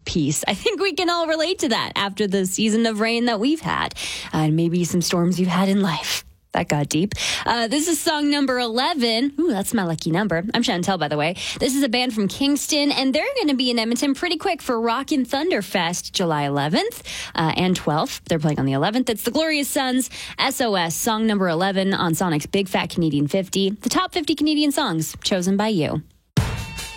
peace. I think we can all relate to that after the season of rain that we've had, and maybe some storms you've had in life. That got deep. This is song number 11. Ooh, that's my lucky number. I'm Chantel, by the way. This is a band from Kingston, and they're going to be in Edmonton pretty quick for Rockin' Thunder Fest, July 11th and 12th. They're playing on the 11th. It's the Glorious Sons, SOS, song number 11 on Sonic's Big Fat Canadian 50. The top 50 Canadian songs chosen by you.